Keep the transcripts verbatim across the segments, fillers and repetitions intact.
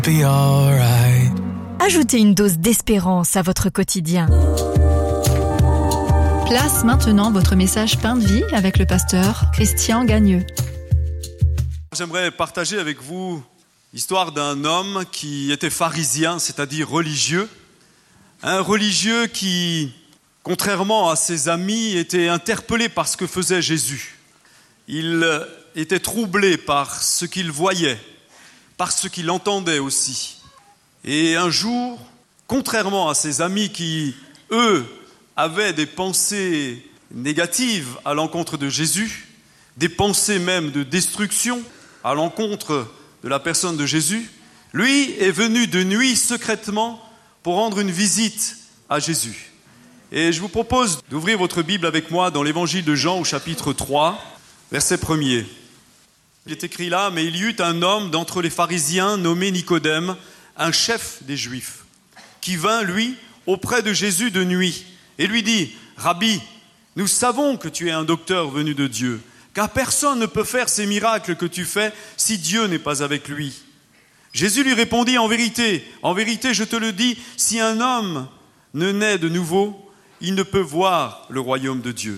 Be alright. Ajoutez une dose d'espérance à votre quotidien. Place maintenant votre message Pain de vie avec le pasteur Christian Gagneux. J'aimerais partager avec vous l'histoire d'un homme qui était pharisien, c'est-à-dire religieux. Un religieux qui, contrairement à ses amis, était interpellé par ce que faisait Jésus. Il était troublé par ce qu'il voyait, par ce qu'il entendait aussi. Et un jour, contrairement à ses amis qui, eux, avaient des pensées négatives à l'encontre de Jésus, des pensées même de destruction à l'encontre de la personne de Jésus, lui est venu de nuit secrètement pour rendre une visite à Jésus. Et je vous propose d'ouvrir votre Bible avec moi dans l'évangile de Jean au chapitre trois, verset premier. Il est écrit là, « Mais il y eut un homme d'entre les pharisiens nommé Nicodème, un chef des Juifs, qui vint, lui, auprès de Jésus de nuit, et lui dit, « Rabbi, nous savons que tu es un docteur venu de Dieu, car personne ne peut faire ces miracles que tu fais si Dieu n'est pas avec lui. » Jésus lui répondit, « En vérité, en vérité, je te le dis, si un homme ne naît de nouveau, il ne peut voir le royaume de Dieu. »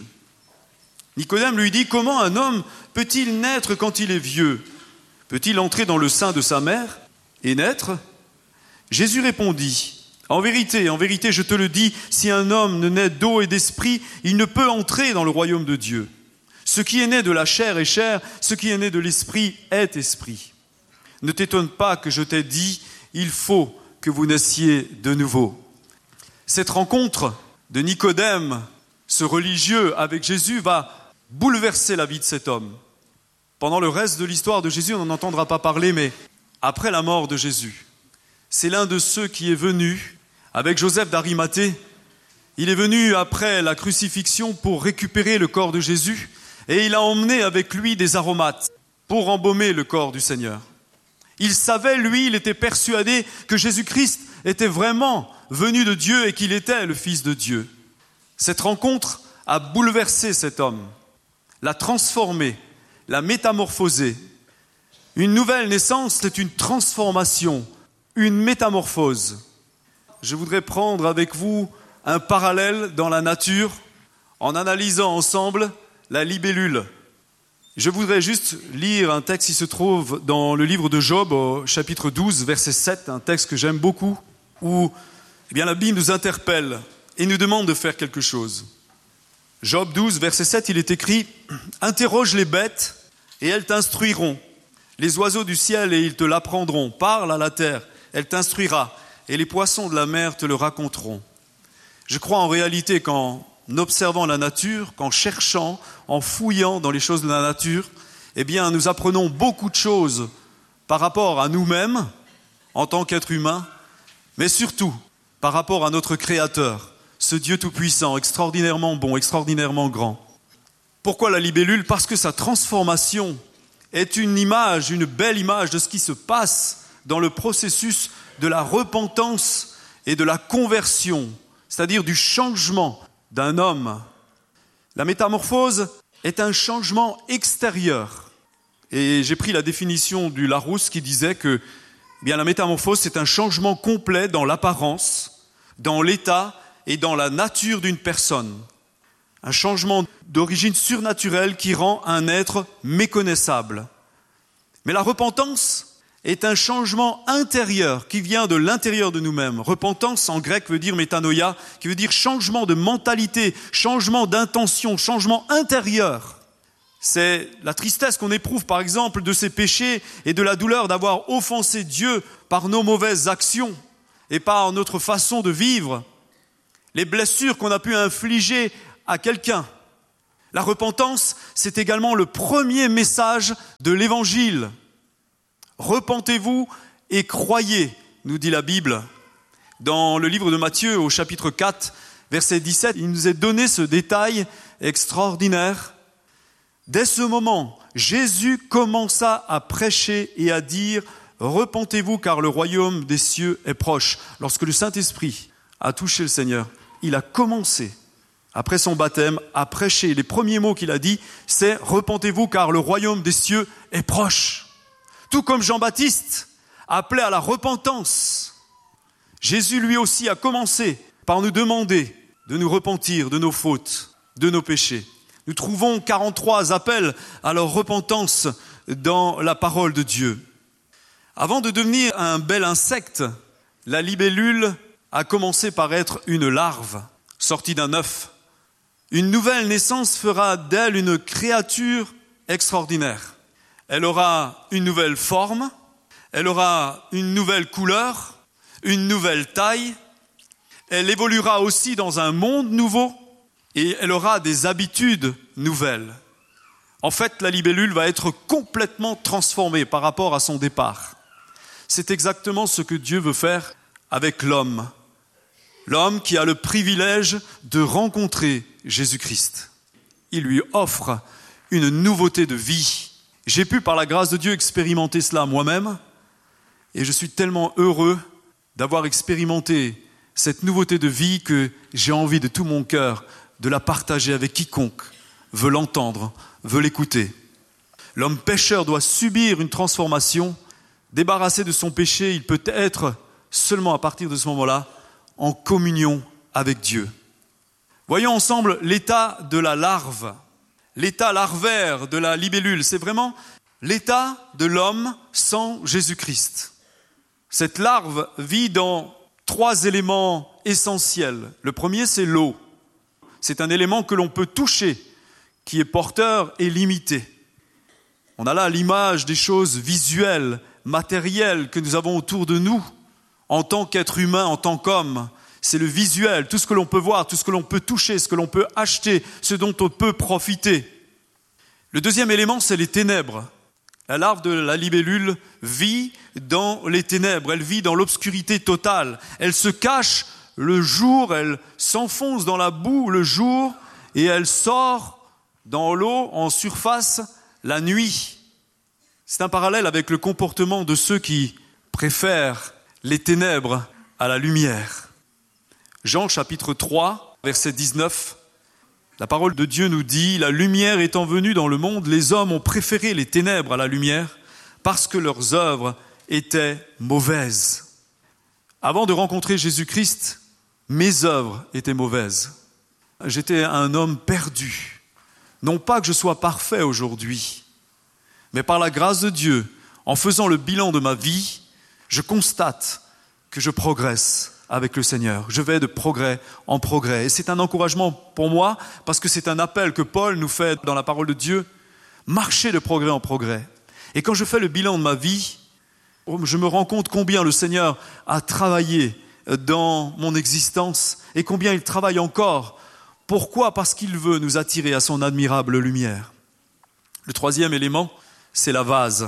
Nicodème lui dit, « Comment un homme peut-il naître quand il est vieux? Peut-il entrer dans le sein de sa mère et naître ?» Jésus répondit, « En vérité, en vérité, je te le dis, si un homme ne naît d'eau et d'esprit, il ne peut entrer dans le royaume de Dieu. Ce qui est né de la chair est chair, ce qui est né de l'esprit est esprit. Ne t'étonne pas que je t'ai dit, il faut que vous naissiez de nouveau. » Cette rencontre de Nicodème, ce religieux, avec Jésus, va bouleverser la vie de cet homme. Pendant le reste de l'histoire de Jésus, on n'en entendra pas parler, mais après la mort de Jésus, c'est l'un de ceux qui est venu avec Joseph d'Arimathée. Il est venu après la crucifixion pour récupérer le corps de Jésus et il a emmené avec lui des aromates pour embaumer le corps du Seigneur. Il savait, lui, il était persuadé que Jésus-Christ était vraiment venu de Dieu et qu'il était le Fils de Dieu. Cette rencontre a bouleversé cet homme, l'a transformé, l'a métamorphosé. Une nouvelle naissance, c'est une transformation, une métamorphose. Je voudrais prendre avec vous un parallèle dans la nature en analysant ensemble la libellule. Je voudrais juste lire un texte qui se trouve dans le livre de Job, au chapitre douze, verset sept, un texte que j'aime beaucoup, où eh bien, la Bible nous interpelle et nous demande de faire quelque chose. Job douze, verset sept, il est écrit « Interroge les bêtes et elles t'instruiront, les oiseaux du ciel et ils te l'apprendront, parle à la terre, elle t'instruira, et les poissons de la mer te le raconteront. » Je crois en réalité qu'en observant la nature, qu'en cherchant, en fouillant dans les choses de la nature, eh bien, nous apprenons beaucoup de choses par rapport à nous-mêmes, en tant qu'êtres humains, mais surtout par rapport à notre Créateur, ce Dieu tout-puissant, extraordinairement bon, extraordinairement grand. Pourquoi la libellule ? Parce que sa transformation est une image, une belle image de ce qui se passe dans le processus de la repentance et de la conversion, c'est-à-dire du changement d'un homme. La métamorphose est un changement extérieur. Et j'ai pris la définition du Larousse qui disait que eh bien, la métamorphose, c'est un changement complet dans l'apparence, dans l'état et dans la nature d'une personne. Un changement d'origine surnaturelle qui rend un être méconnaissable. Mais la repentance est un changement intérieur qui vient de l'intérieur de nous-mêmes. Repentance en grec veut dire métanoïa, qui veut dire changement de mentalité, changement d'intention, changement intérieur. C'est la tristesse qu'on éprouve par exemple de ses péchés et de la douleur d'avoir offensé Dieu par nos mauvaises actions et par notre façon de vivre. Les blessures qu'on a pu infliger à quelqu'un. La repentance, c'est également le premier message de l'Évangile. Repentez-vous et croyez, nous dit la Bible. Dans le livre de Matthieu, au chapitre quatre, verset dix-sept, il nous est donné ce détail extraordinaire. Dès ce moment, Jésus commença à prêcher et à dire « Repentez-vous car le royaume des cieux est proche ». Lorsque le Saint-Esprit a touché le Seigneur, il a commencé, après son baptême, à prêcher. Les premiers mots qu'il a dit, c'est « Repentez-vous car le royaume des cieux est proche ». Tout comme Jean-Baptiste appelé à la repentance. Jésus lui aussi a commencé par nous demander de nous repentir de nos fautes, de nos péchés. Nous trouvons quarante-trois appels à leur repentance dans la parole de Dieu. Avant de devenir un bel insecte, la libellule a commencé par être une larve sortie d'un œuf. Une nouvelle naissance fera d'elle une créature extraordinaire. Elle aura une nouvelle forme, elle aura une nouvelle couleur, une nouvelle taille. Elle évoluera aussi dans un monde nouveau et elle aura des habitudes nouvelles. En fait, la libellule va être complètement transformée par rapport à son départ. C'est exactement ce que Dieu veut faire avec l'homme. L'homme qui a le privilège de rencontrer Jésus-Christ. Il lui offre une nouveauté de vie. J'ai pu, par la grâce de Dieu, expérimenter cela moi-même et je suis tellement heureux d'avoir expérimenté cette nouveauté de vie que j'ai envie de tout mon cœur de la partager avec quiconque veut l'entendre, veut l'écouter. L'homme pécheur doit subir une transformation. Débarrassé de son péché, il peut être seulement à partir de ce moment-là en communion avec Dieu. Voyons ensemble l'état de la larve, l'état larvaire de la libellule. C'est vraiment l'état de l'homme sans Jésus-Christ. Cette larve vit dans trois éléments essentiels. Le premier, c'est l'eau. C'est un élément que l'on peut toucher, qui est porteur et limité. On a là l'image des choses visuelles, matérielles que nous avons autour de nous, en tant qu'être humain, en tant qu'homme. C'est le visuel, tout ce que l'on peut voir, tout ce que l'on peut toucher, ce que l'on peut acheter, ce dont on peut profiter. Le deuxième élément, c'est les ténèbres. La larve de la libellule vit dans les ténèbres, elle vit dans l'obscurité totale. Elle se cache le jour, elle s'enfonce dans la boue le jour et elle sort dans l'eau en surface la nuit. C'est un parallèle avec le comportement de ceux qui préfèrent les ténèbres à la lumière. Jean chapitre trois, verset dix-neuf, la parole de Dieu nous dit « La lumière étant venue dans le monde, les hommes ont préféré les ténèbres à la lumière parce que leurs œuvres étaient mauvaises. » Avant de rencontrer Jésus-Christ, mes œuvres étaient mauvaises. J'étais un homme perdu. Non pas que je sois parfait aujourd'hui, mais par la grâce de Dieu, en faisant le bilan de ma vie, je constate que je progresse avec le Seigneur. Je vais de progrès en progrès. Et c'est un encouragement pour moi, parce que c'est un appel que Paul nous fait dans la parole de Dieu. Marcher de progrès en progrès. Et quand je fais le bilan de ma vie, je me rends compte combien le Seigneur a travaillé dans mon existence et combien il travaille encore. Pourquoi ? Parce qu'il veut nous attirer à son admirable lumière. Le troisième élément, c'est la vase.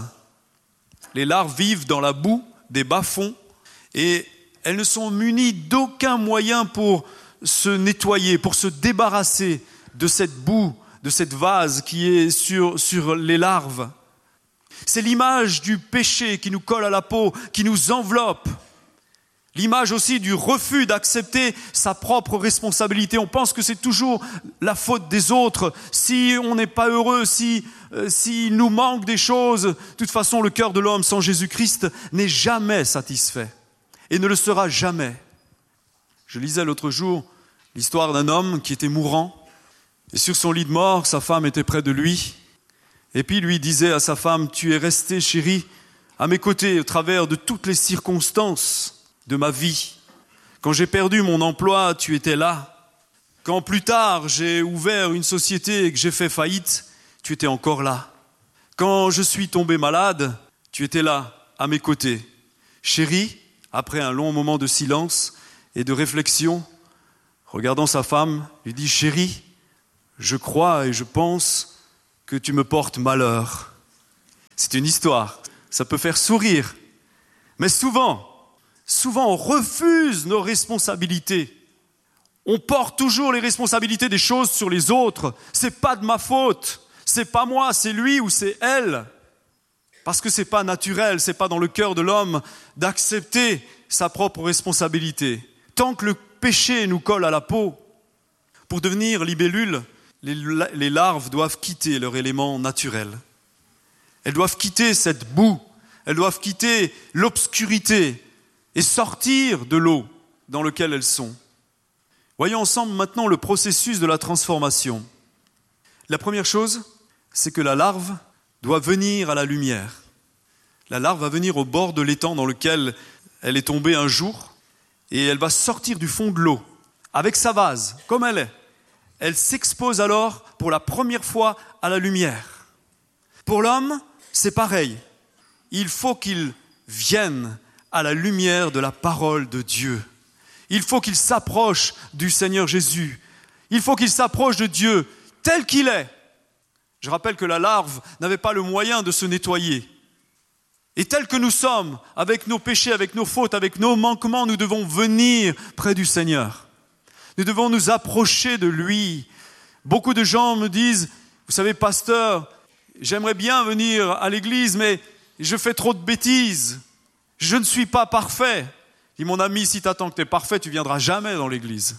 Les larves vivent dans la boue des bas-fonds et elles ne sont munies d'aucun moyen pour se nettoyer, pour se débarrasser de cette boue, de cette vase qui est sur, sur les larves. C'est l'image du péché qui nous colle à la peau, qui nous enveloppe. L'image aussi du refus d'accepter sa propre responsabilité. On pense que c'est toujours la faute des autres. Si on n'est pas heureux, si, euh, s'il nous manque des choses, de toute façon, le cœur de l'homme sans Jésus-Christ n'est jamais satisfait et ne le sera jamais. Je lisais l'autre jour l'histoire d'un homme qui était mourant et sur son lit de mort, sa femme était près de lui et puis il lui disait à sa femme « Tu es restée, chérie, à mes côtés au travers de toutes les circonstances de ma vie. Quand j'ai perdu mon emploi, tu étais là. Quand plus tard, j'ai ouvert une société et que j'ai fait faillite, tu étais encore là. Quand je suis tombé malade, tu étais là, à mes côtés. Chérie, après un long moment de silence et de réflexion, regardant sa femme, lui dit « Chérie, je crois et je pense que tu me portes malheur. » C'est une histoire, ça peut faire sourire. Mais souvent, Souvent, on refuse nos responsabilités. On porte toujours les responsabilités des choses sur les autres. C'est pas de ma faute. C'est pas moi, c'est lui ou c'est elle. Parce que c'est pas naturel, c'est pas dans le cœur de l'homme d'accepter sa propre responsabilité. Tant que le péché nous colle à la peau, pour devenir libellule, les, les larves doivent quitter leur élément naturel. Elles doivent quitter cette boue Elles doivent quitter l'obscurité et sortir de l'eau dans laquelle elles sont. Voyons ensemble maintenant le processus de la transformation. La première chose, c'est que la larve doit venir à la lumière. La larve va venir au bord de l'étang dans lequel elle est tombée un jour et elle va sortir du fond de l'eau avec sa vase, comme elle est. Elle s'expose alors pour la première fois à la lumière. Pour l'homme, c'est pareil. Il faut qu'il vienne à la lumière de la parole de Dieu. Il faut qu'il s'approche du Seigneur Jésus. Il faut qu'il s'approche de Dieu tel qu'il est. Je rappelle que la larve n'avait pas le moyen de se nettoyer. Et tel que nous sommes, avec nos péchés, avec nos fautes, avec nos manquements, nous devons venir près du Seigneur. Nous devons nous approcher de lui. Beaucoup de gens me disent, vous savez, pasteur, j'aimerais bien venir à l'église, mais je fais trop de bêtises. Je ne suis pas parfait. Et mon ami, si tu attends que tu es parfait, tu ne viendras jamais dans l'église.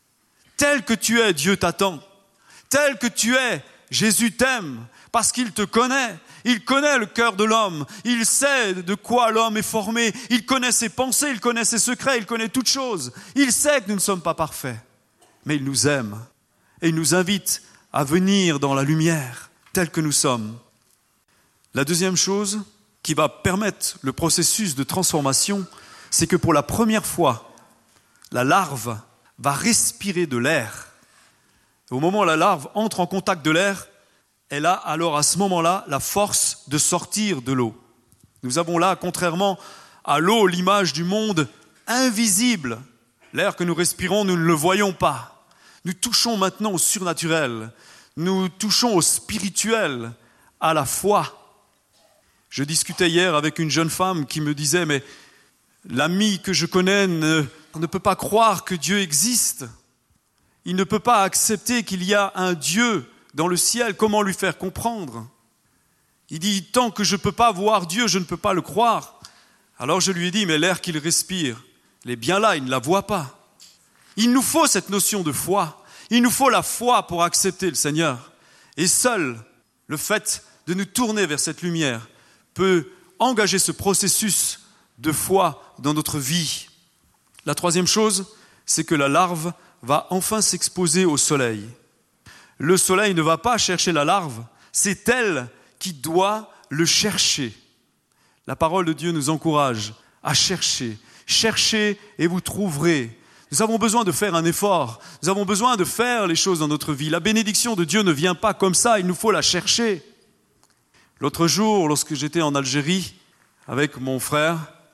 Tel que tu es, Dieu t'attend. Tel que tu es, Jésus t'aime parce qu'il te connaît. Il connaît le cœur de l'homme. Il sait de quoi l'homme est formé. Il connaît ses pensées, il connaît ses secrets, il connaît toutes choses. Il sait que nous ne sommes pas parfaits. Mais il nous aime et il nous invite à venir dans la lumière telle que nous sommes. La deuxième chose qui va permettre le processus de transformation, c'est que pour la première fois, la larve va respirer de l'air. Au moment où la larve entre en contact de l'air, elle a alors à ce moment-là la force de sortir de l'eau. Nous avons là, contrairement à l'eau, l'image du monde invisible. L'air que nous respirons, nous ne le voyons pas. Nous touchons maintenant au surnaturel. Nous touchons au spirituel, à la foi. Je discutais hier avec une jeune femme qui me disait « Mais l'ami que je connais ne, ne peut pas croire que Dieu existe. Il ne peut pas accepter qu'il y a un Dieu dans le ciel. Comment lui faire comprendre ?» Il dit « Tant que je ne peux pas voir Dieu, je ne peux pas le croire. » Alors je lui ai dit « Mais l'air qu'il respire, il est bien là, il ne la voit pas. » Il nous faut cette notion de foi. Il nous faut la foi pour accepter le Seigneur. Et seul le fait de nous tourner vers cette lumière peut engager ce processus de foi dans notre vie. La troisième chose, c'est que la larve va enfin s'exposer au soleil. Le soleil ne va pas chercher la larve, c'est elle qui doit le chercher. La parole de Dieu nous encourage à chercher. Cherchez et vous trouverez. Nous avons besoin de faire un effort. Nous avons besoin de faire les choses dans notre vie. La bénédiction de Dieu ne vient pas comme ça, il nous faut la chercher. L'autre jour, lorsque j'étais en Algérie avec mon frère,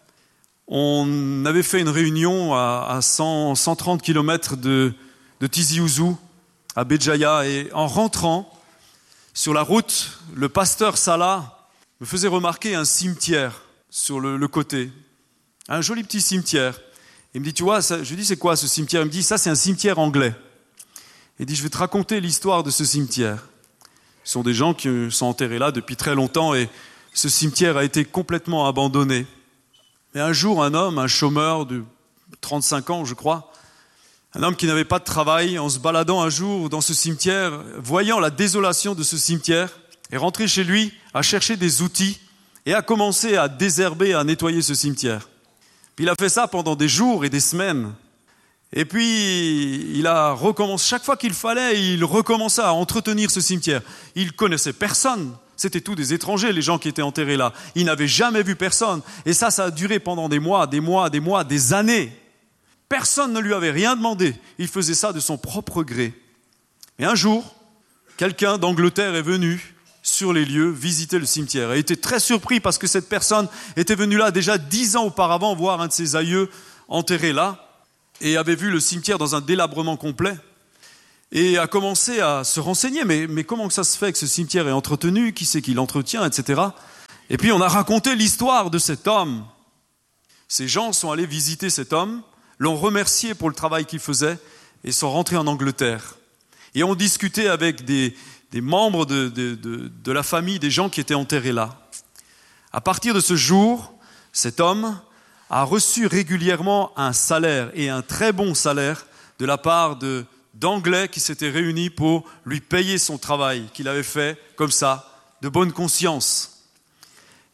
on avait fait une réunion à cent, cent trente kilomètres de, de Tizi Ouzou, à Béjaïa, et en rentrant sur la route, le pasteur Salah me faisait remarquer un cimetière sur le, le côté, un joli petit cimetière. Il me dit, tu vois, ça, je lui dis, c'est quoi ce cimetière? Il me dit, ça c'est un cimetière anglais. Il dit, je vais te raconter l'histoire de ce cimetière. Ce sont des gens qui sont enterrés là depuis très longtemps et ce cimetière a été complètement abandonné. Et un jour, un homme, un chômeur de trente-cinq ans, je crois, un homme qui n'avait pas de travail, en se baladant un jour dans ce cimetière, voyant la désolation de ce cimetière, est rentré chez lui, a cherché des outils et a commencé à désherber, à nettoyer ce cimetière. Puis il a fait ça pendant des jours et des semaines. Et puis, il a recommencé, chaque fois qu'il fallait, il recommençait à entretenir ce cimetière. Il connaissait personne. C'était tous des étrangers, les gens qui étaient enterrés là. Il n'avait jamais vu personne. Et ça, ça a duré pendant des mois, des mois, des mois, des années. Personne ne lui avait rien demandé. Il faisait ça de son propre gré. Et un jour, quelqu'un d'Angleterre est venu sur les lieux visiter le cimetière. Il était très surpris parce que cette personne était venue là déjà dix ans auparavant voir un de ses aïeux enterré là et avait vu le cimetière dans un délabrement complet. Et a commencé à se renseigner, mais, mais comment ça se fait que ce cimetière est entretenu, qui c'est qui l'entretient, et cetera. Et puis on a raconté l'histoire de cet homme. Ces gens sont allés visiter cet homme, l'ont remercié pour le travail qu'il faisait et sont rentrés en Angleterre. Et ont discuté avec des, des membres de, de, de, de la famille, des gens qui étaient enterrés là. À partir de ce jour, cet homme a reçu régulièrement un salaire, et un très bon salaire, de la part de d'Anglais qui s'étaient réunis pour lui payer son travail qu'il avait fait comme ça, de bonne conscience.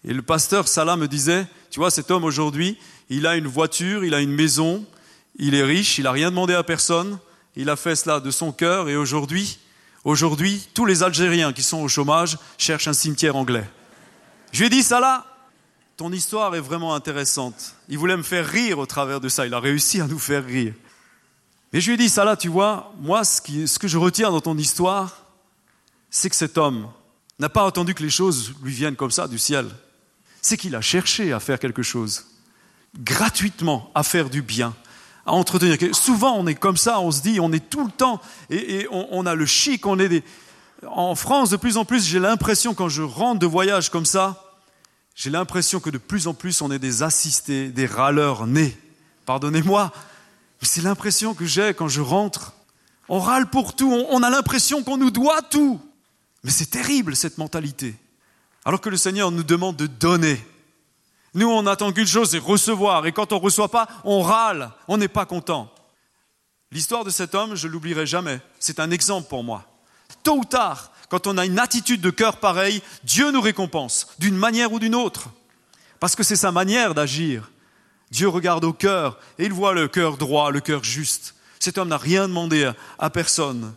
Et le pasteur Salah me disait, tu vois, cet homme aujourd'hui, il a une voiture, il a une maison, il est riche, il n'a rien demandé à personne, il a fait cela de son cœur et aujourd'hui, aujourd'hui, tous les Algériens qui sont au chômage cherchent un cimetière anglais. Je lui ai dit, Salah, ton histoire est vraiment intéressante. Il voulait me faire rire au travers de ça, il a réussi à nous faire rire. Mais je lui ai dit, Salah, tu vois, moi, ce, qui, ce que je retiens dans ton histoire, c'est que cet homme n'a pas attendu que les choses lui viennent comme ça du ciel. C'est qu'il a cherché à faire quelque chose, gratuitement, à faire du bien, à entretenir. Souvent, on est comme ça, on se dit, on est tout le temps, et, et on, on a le chic, on est des... En France, de plus en plus, j'ai l'impression, quand je rentre de voyage comme ça, j'ai l'impression que de plus en plus, on est des assistés, des râleurs nés. Pardonnez-moi, mais c'est l'impression que j'ai quand je rentre. On râle pour tout, on, on a l'impression qu'on nous doit tout. Mais c'est terrible, cette mentalité. Alors que le Seigneur nous demande de donner. Nous, on n'attend qu'une chose, c'est recevoir. Et quand on ne reçoit pas, on râle, on n'est pas content. L'histoire de cet homme, je ne l'oublierai jamais. C'est un exemple pour moi. Tôt ou tard, quand on a une attitude de cœur pareille, Dieu nous récompense, d'une manière ou d'une autre. Parce que c'est sa manière d'agir. Dieu regarde au cœur et il voit le cœur droit, le cœur juste. Cet homme n'a rien demandé à, à personne.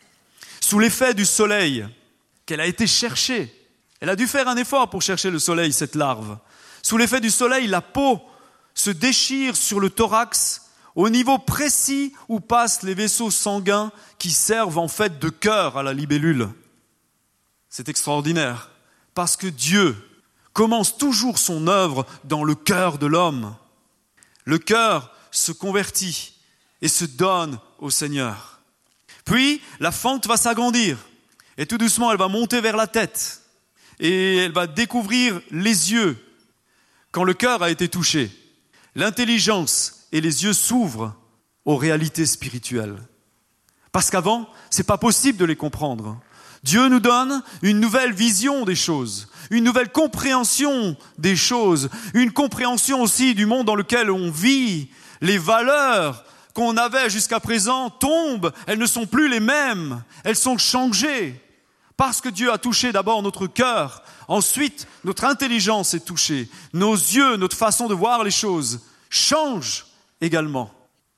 Sous l'effet du soleil, qu'elle a été cherchée, elle a dû faire un effort pour chercher le soleil, cette larve. Sous l'effet du soleil, la peau se déchire sur le thorax au niveau précis où passent les vaisseaux sanguins qui servent en fait de cœur à la libellule. C'est extraordinaire, parce que Dieu commence toujours son œuvre dans le cœur de l'homme. Le cœur se convertit et se donne au Seigneur. Puis, la fente va s'agrandir et tout doucement, elle va monter vers la tête et elle va découvrir les yeux. Quand le cœur a été touché, l'intelligence et les yeux s'ouvrent aux réalités spirituelles. Parce qu'avant, c'est pas possible de les comprendre. Dieu nous donne une nouvelle vision des choses, une nouvelle compréhension des choses, une compréhension aussi du monde dans lequel on vit. Les valeurs qu'on avait jusqu'à présent tombent, elles ne sont plus les mêmes, elles sont changées. Parce que Dieu a touché d'abord notre cœur, ensuite notre intelligence est touchée, nos yeux, notre façon de voir les choses changent également.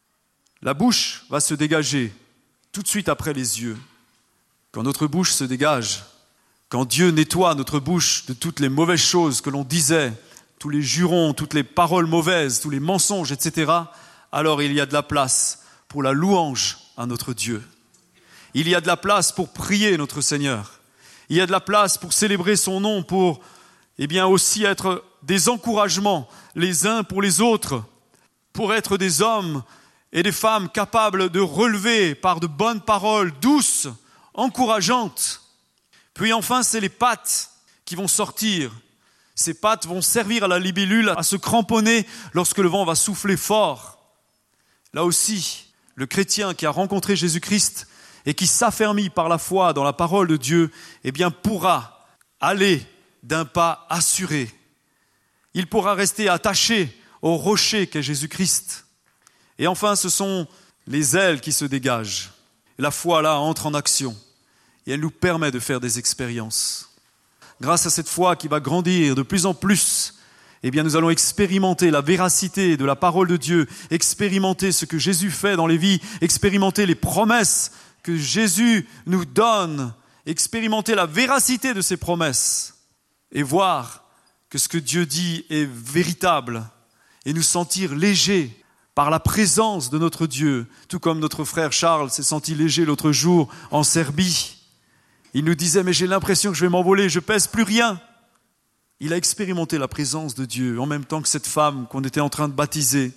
La bouche va se dégager tout de suite après les yeux. Quand notre bouche se dégage, quand Dieu nettoie notre bouche de toutes les mauvaises choses que l'on disait, tous les jurons, toutes les paroles mauvaises, tous les mensonges, et cetera, alors il y a de la place pour la louange à notre Dieu. Il y a de la place pour prier notre Seigneur. Il y a de la place pour célébrer son nom, pour eh bien aussi être des encouragements les uns pour les autres, pour être des hommes et des femmes capables de relever par de bonnes paroles douces, encourageantes. Puis enfin, c'est les pattes qui vont sortir. Ces pattes vont servir à la libellule à se cramponner lorsque le vent va souffler fort. Là aussi, le chrétien qui a rencontré Jésus-Christ et qui s'affermit par la foi dans la parole de Dieu, eh bien, pourra aller d'un pas assuré. Il pourra rester attaché au rocher qu'est Jésus-Christ. Et enfin, ce sont les ailes qui se dégagent. La foi, là, entre en action. Et elle nous permet de faire des expériences. Grâce à cette foi qui va grandir de plus en plus, eh bien, nous allons expérimenter la véracité de la parole de Dieu, expérimenter ce que Jésus fait dans les vies, expérimenter les promesses que Jésus nous donne, expérimenter la véracité de ses promesses et voir que ce que Dieu dit est véritable et nous sentir légers par la présence de notre Dieu, tout comme notre frère Charles s'est senti léger l'autre jour en Serbie. Il nous disait, mais j'ai l'impression que je vais m'envoler, je pèse plus rien. Il a expérimenté la présence de Dieu en même temps que cette femme qu'on était en train de baptiser.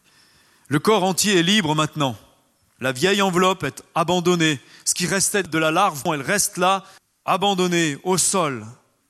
Le corps entier est libre maintenant. La vieille enveloppe est abandonnée. Ce qui restait de la larve, elle reste là, abandonnée au sol.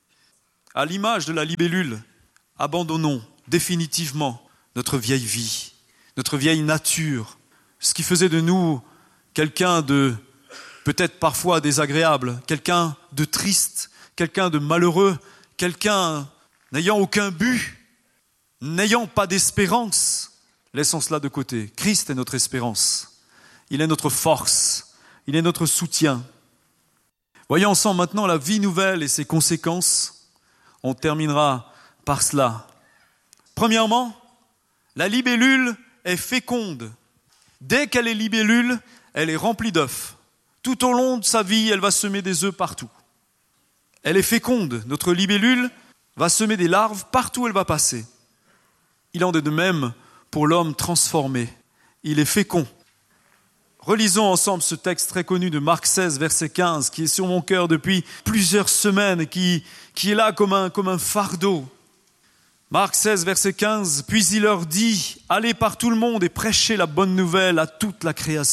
À l'image de la libellule, abandonnons définitivement notre vieille vie, notre vieille nature, ce qui faisait de nous quelqu'un de peut-être parfois désagréable, quelqu'un de triste, quelqu'un de malheureux, quelqu'un n'ayant aucun but, n'ayant pas d'espérance. Laissons cela de côté. Christ est notre espérance. Il est notre force. Il est notre soutien. Voyons ensemble maintenant la vie nouvelle et ses conséquences. On terminera par cela. Premièrement, la libellule est féconde. Dès qu'elle est libellule, elle est remplie d'œufs. Tout au long de sa vie, elle va semer des œufs partout. Elle est féconde. Notre libellule va semer des larves partout où elle va passer. Il en est de même pour l'homme transformé. Il est fécond. Relisons ensemble ce texte très connu de Marc seize, verset quinze, qui est sur mon cœur depuis plusieurs semaines et qui, qui est là comme un, comme un fardeau. Marc seize, verset quinze, « Puis il leur dit, allez par tout le monde et prêchez la bonne nouvelle à toute la création. »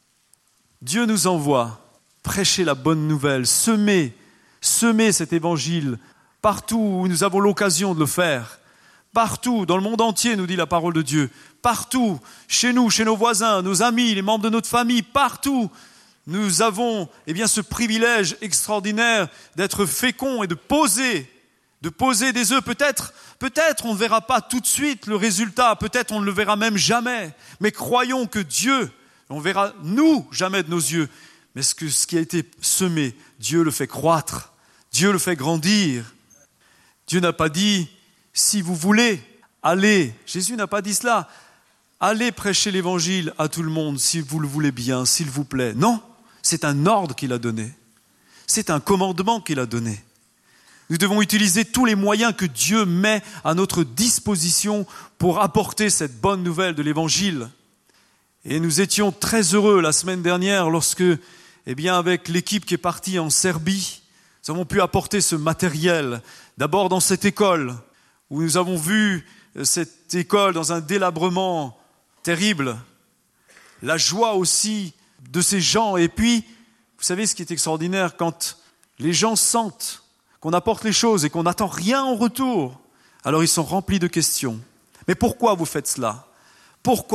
Dieu nous envoie prêcher la bonne nouvelle, semer, semer cet évangile partout où nous avons l'occasion de le faire. Partout, dans le monde entier, nous dit la parole de Dieu. Partout, chez nous, chez nos voisins, nos amis, les membres de notre famille, partout, nous avons eh bien, ce privilège extraordinaire d'être féconds et de poser, de poser des œufs. Peut-être, peut-être on ne verra pas tout de suite le résultat, peut-être on ne le verra même jamais. Mais croyons que Dieu, on verra nous jamais de nos yeux, mais ce, que, ce qui a été semé, Dieu le fait croître, Dieu le fait grandir. Dieu n'a pas dit, si vous voulez, allez. Jésus n'a pas dit cela. Allez prêcher l'évangile à tout le monde, si vous le voulez bien, s'il vous plaît. Non, c'est un ordre qu'il a donné. C'est un commandement qu'il a donné. Nous devons utiliser tous les moyens que Dieu met à notre disposition pour apporter cette bonne nouvelle de l'évangile. Et nous étions très heureux la semaine dernière lorsque, eh bien, avec l'équipe qui est partie en Serbie, nous avons pu apporter ce matériel, d'abord dans cette école, où nous avons vu cette école dans un délabrement terrible, la joie aussi de ces gens. Et puis, vous savez ce qui est extraordinaire, quand les gens sentent qu'on apporte les choses et qu'on n'attend rien en retour, alors ils sont remplis de questions. Mais pourquoi vous faites cela ? Pourquoi ?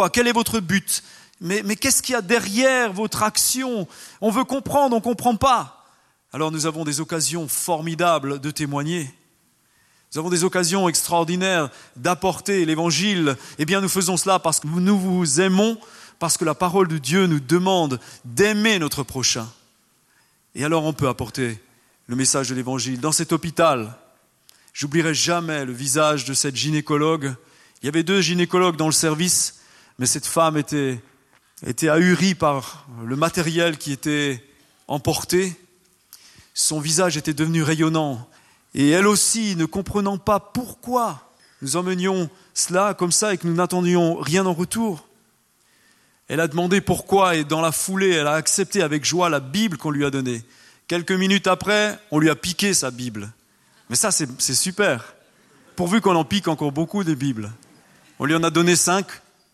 Quel est votre but ? Mais, mais qu'est-ce qu'il y a derrière votre action ? On veut comprendre, on ne comprend pas. Alors nous avons des occasions formidables de témoigner. Nous avons des occasions extraordinaires d'apporter l'évangile. Eh bien, nous faisons cela parce que nous vous aimons, parce que la parole de Dieu nous demande d'aimer notre prochain. Et alors, on peut apporter le message de l'évangile. Dans cet hôpital, j'oublierai jamais le visage de cette gynécologue. Il y avait deux gynécologues dans le service, mais cette femme était, était ahurie par le matériel qui était emporté. Son visage était devenu rayonnant. Et elle aussi, ne comprenant pas pourquoi nous emmenions cela comme ça et que nous n'attendions rien en retour. Elle a demandé pourquoi et dans la foulée, elle a accepté avec joie la Bible qu'on lui a donnée. Quelques minutes après, on lui a piqué sa Bible. Mais ça, c'est, c'est super. Pourvu qu'on en pique encore beaucoup des Bibles. On lui en a donné cinq.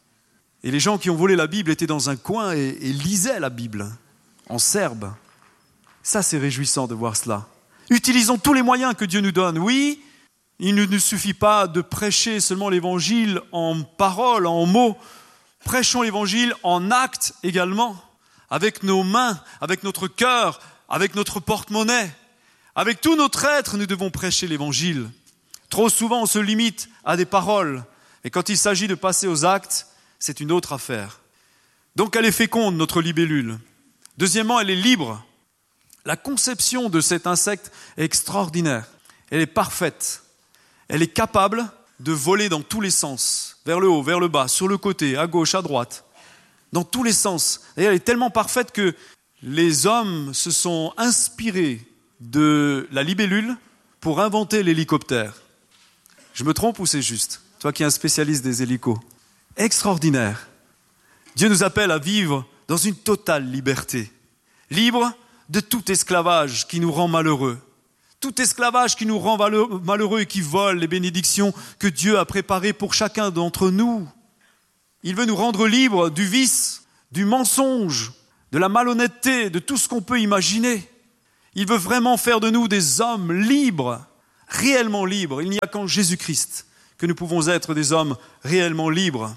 Et les gens qui ont volé la Bible étaient dans un coin et, et lisaient la Bible en serbe. Ça, c'est réjouissant de voir cela. Utilisons tous les moyens que Dieu nous donne. Oui, il ne nous suffit pas de prêcher seulement l'évangile en paroles, en mots. Prêchons l'évangile en actes également, avec nos mains, avec notre cœur, avec notre porte-monnaie. Avec tout notre être, nous devons prêcher l'évangile. Trop souvent, on se limite à des paroles. Et quand il s'agit de passer aux actes, c'est une autre affaire. Donc elle est féconde, notre libellule. Deuxièmement, elle est libre. La conception de cet insecte est extraordinaire. Elle est parfaite. Elle est capable de voler dans tous les sens, vers le haut, vers le bas, sur le côté, à gauche, à droite, dans tous les sens. Et elle est tellement parfaite que les hommes se sont inspirés de la libellule pour inventer l'hélicoptère. Je me trompe ou c'est juste ? Toi qui es un spécialiste des hélicos. Extraordinaire. Dieu nous appelle à vivre dans une totale liberté. Libre de tout esclavage qui nous rend malheureux. Tout esclavage qui nous rend malheureux et qui vole les bénédictions que Dieu a préparées pour chacun d'entre nous. Il veut nous rendre libres du vice, du mensonge, de la malhonnêteté, de tout ce qu'on peut imaginer. Il veut vraiment faire de nous des hommes libres, réellement libres. Il n'y a qu'en Jésus-Christ que nous pouvons être des hommes réellement libres.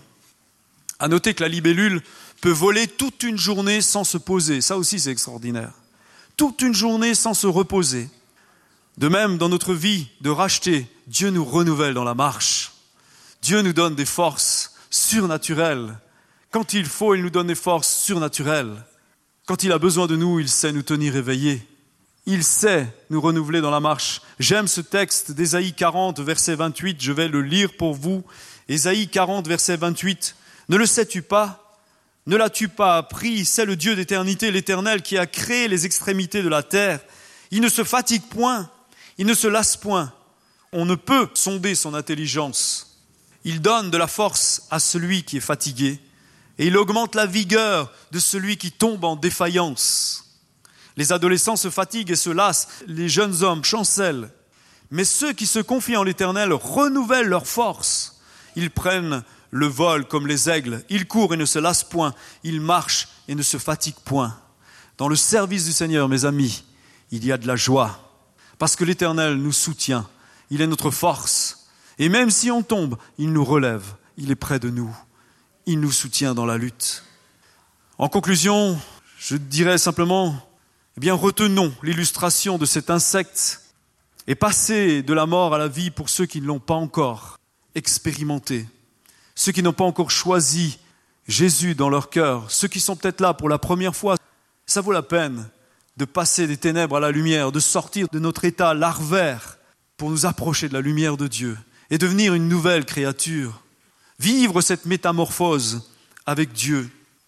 À noter que la libellule peut voler toute une journée sans se poser. Ça aussi, c'est extraordinaire. Toute une journée sans se reposer. De même, dans notre vie de racheter, Dieu nous renouvelle dans la marche. Dieu nous donne des forces surnaturelles. Quand il faut, il nous donne des forces surnaturelles. Quand il a besoin de nous, il sait nous tenir éveillés. Il sait nous renouveler dans la marche. J'aime ce texte d'Ésaïe quarante, verset vingt-huit. Je vais le lire pour vous. Ésaïe quarante, verset vingt-huit. Ne le sais-tu pas? Ne l'as-tu pas appris? C'est le Dieu d'éternité, l'Éternel, qui a créé les extrémités de la terre. Il ne se fatigue point, il ne se lasse point. On ne peut sonder son intelligence. Il donne de la force à celui qui est fatigué et il augmente la vigueur de celui qui tombe en défaillance. Les adolescents se fatiguent et se lassent, les jeunes hommes chancellent. Mais ceux qui se confient en l'Éternel renouvellent leur force. Ils prennent le vol comme les aigles, ils courent et ne se lassent point, ils marchent et ne se fatiguent point. Dans le service du Seigneur, mes amis, il y a de la joie, parce que l'Éternel nous soutient, il est notre force. Et même si on tombe, il nous relève, il est près de nous, il nous soutient dans la lutte. En conclusion, je dirais simplement, eh bien, retenons l'illustration de cet insecte et passez de la mort à la vie pour ceux qui ne l'ont pas encore expérimenté, ceux qui n'ont pas encore choisi Jésus dans leur cœur, ceux qui sont peut-être là pour la première fois. Ça vaut la peine de passer des ténèbres à la lumière, de sortir de notre état larvaire pour nous approcher de la lumière de Dieu et devenir une nouvelle créature. Vivre cette métamorphose avec Dieu.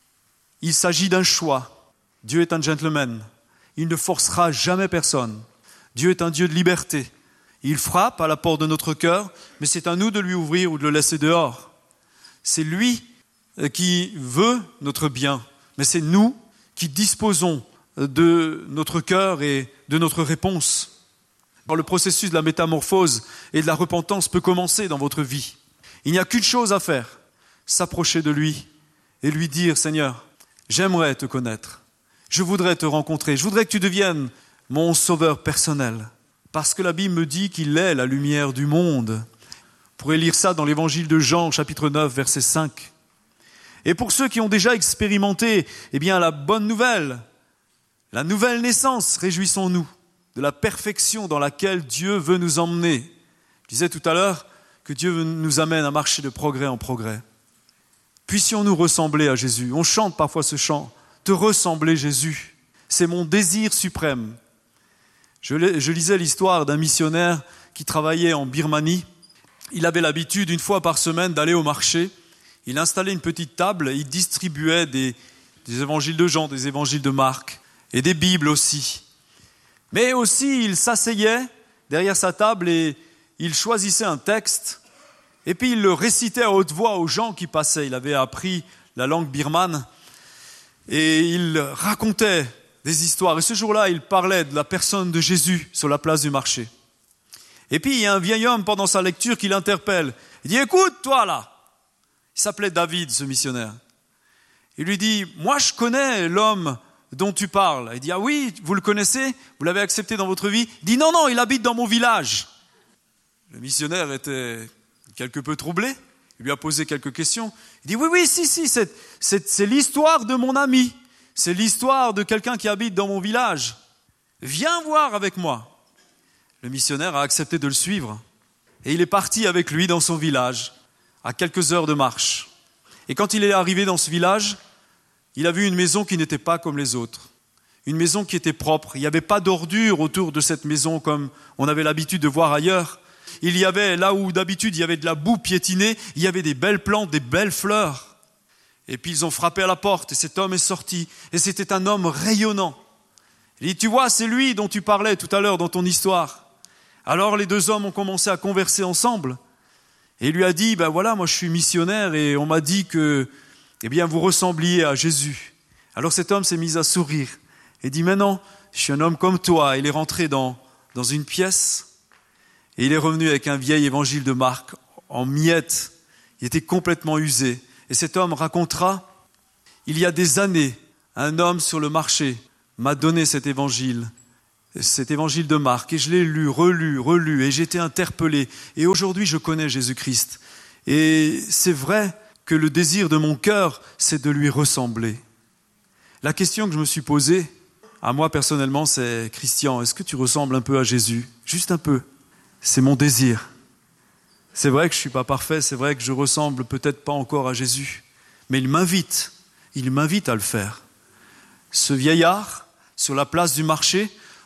Il s'agit d'un choix. Dieu est un gentleman. Il ne forcera jamais personne. Dieu est un Dieu de liberté. Il frappe à la porte de notre cœur, mais c'est à nous de lui ouvrir ou de le laisser dehors. C'est lui qui veut notre bien, mais c'est nous qui disposons de notre cœur et de notre réponse. Alors, le processus de la métamorphose et de la repentance peut commencer dans votre vie. Il n'y a qu'une chose à faire, s'approcher de lui et lui dire « Seigneur, j'aimerais te connaître, je voudrais te rencontrer, je voudrais que tu deviennes mon sauveur personnel. » Parce que la Bible me dit qu'il est la lumière du monde. Vous pourrez lire ça dans l'évangile de Jean, chapitre neuf, verset cinq. Et pour ceux qui ont déjà expérimenté, eh bien, la bonne nouvelle, la nouvelle naissance, réjouissons-nous de la perfection dans laquelle Dieu veut nous emmener. Je disais tout à l'heure que Dieu nous amène à marcher de progrès en progrès. Puissions-nous ressembler à Jésus. On chante parfois ce chant, « Te ressembler Jésus ». C'est mon désir suprême. Je, je lisais l'histoire d'un missionnaire qui travaillait en Birmanie. Il avait l'habitude, une fois par semaine, d'aller au marché. Il installait une petite table et il distribuait des, des évangiles de Jean, des évangiles de Marc et des Bibles aussi. Mais aussi, il s'asseyait derrière sa table et il choisissait un texte et puis il le récitait à haute voix aux gens qui passaient. Il avait appris la langue birmane et il racontait des histoires. Et ce jour-là, il parlait de la personne de Jésus sur la place du marché. Et puis, il y a un vieil homme pendant sa lecture qui l'interpelle. Il dit, écoute, toi là. Il s'appelait David, ce missionnaire. Il lui dit, moi je connais l'homme dont tu parles. Il dit, ah oui, vous le connaissez? Vous l'avez accepté dans votre vie? Il dit, non, non, il habite dans mon village. Le missionnaire était quelque peu troublé. Il lui a posé quelques questions. Il dit, oui, oui, si, si, c'est, c'est, c'est l'histoire de mon ami. C'est l'histoire de quelqu'un qui habite dans mon village. Viens voir avec moi. Le missionnaire a accepté de le suivre. Et il est parti avec lui dans son village, à quelques heures de marche. Et quand il est arrivé dans ce village, il a vu une maison qui n'était pas comme les autres. Une maison qui était propre. Il n'y avait pas d'ordures autour de cette maison comme on avait l'habitude de voir ailleurs. Il y avait, là où d'habitude il y avait de la boue piétinée, il y avait des belles plantes, des belles fleurs. Et puis ils ont frappé à la porte et cet homme est sorti. Et c'était un homme rayonnant. Il dit, tu vois, c'est lui dont tu parlais tout à l'heure dans ton histoire. Alors les deux hommes ont commencé à converser ensemble. Et il lui a dit, ben voilà, moi je suis missionnaire et on m'a dit que, eh bien, vous ressembliez à Jésus. Alors cet homme s'est mis à sourire et dit, mais non, je suis un homme comme toi. Il est rentré dans, dans une pièce et il est revenu avec un vieil évangile de Marc en miettes. Il était complètement usé. Et cet homme racontera, il y a des années, un homme sur le marché m'a donné cet évangile, cet évangile de Marc, et je l'ai lu, relu, relu, et j'ai été interpellé. Et aujourd'hui, je connais Jésus-Christ. Et c'est vrai que le désir de mon cœur, c'est de lui ressembler. La question que je me suis posée, à moi personnellement, c'est, Christian, est-ce que tu ressembles un peu à Jésus? Juste un peu. C'est mon désir. C'est vrai que je ne suis pas parfait, c'est vrai que je ressemble peut-être pas encore à Jésus, mais il m'invite, il m'invite à le faire. Ce vieillard, sur la place du marché,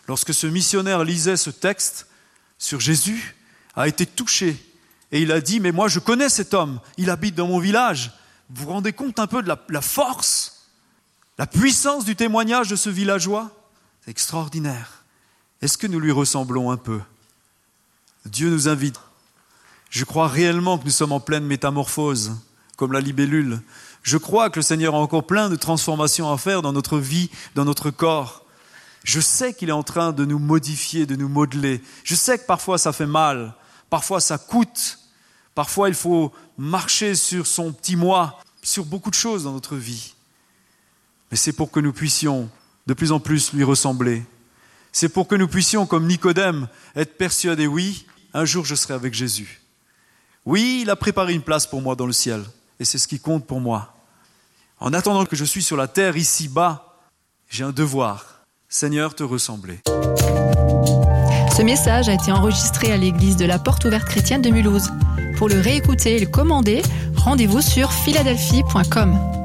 lorsque ce missionnaire lisait ce texte sur Jésus, a été touché. Et il a dit, mais moi je connais cet homme, il habite dans mon village. Vous vous rendez compte un peu de la, la force, la puissance du témoignage de ce villageois? C'est extraordinaire. Est-ce que nous lui ressemblons un peu? Dieu nous invite. Je crois réellement que nous sommes en pleine métamorphose, comme la libellule. Je crois que le Seigneur a encore plein de transformations à faire dans notre vie, dans notre corps. Je sais qu'il est en train de nous modifier, de nous modeler. Je sais que parfois ça fait mal, parfois ça coûte, parfois il faut marcher sur son petit moi, sur beaucoup de choses dans notre vie. Mais c'est pour que nous puissions de plus en plus lui ressembler. C'est pour que nous puissions, comme Nicodème, être persuadés, oui, un jour je serai avec Jésus. Oui, il a préparé une place pour moi dans le ciel, et c'est ce qui compte pour moi. En attendant que je suis sur la terre, ici-bas, j'ai un devoir, Seigneur, te ressembler. Ce message a été enregistré à l'église de la Porte Ouverte Chrétienne de Mulhouse. Pour le réécouter et le commander, rendez-vous sur philadelphie point com.